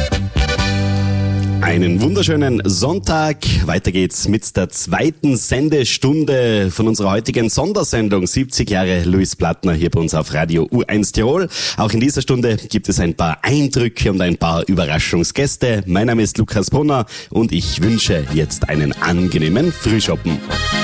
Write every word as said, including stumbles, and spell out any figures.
Einen wunderschönen Sonntag. Weiter geht's mit der zweiten Sendestunde von unserer heutigen Sondersendung siebzig Jahre Luis Plattner hier bei uns auf Radio U eins Tirol. Auch in dieser Stunde gibt es ein paar Eindrücke und ein paar Überraschungsgäste. Mein Name ist Lukas Brunner und ich wünsche jetzt einen angenehmen Frühschoppen.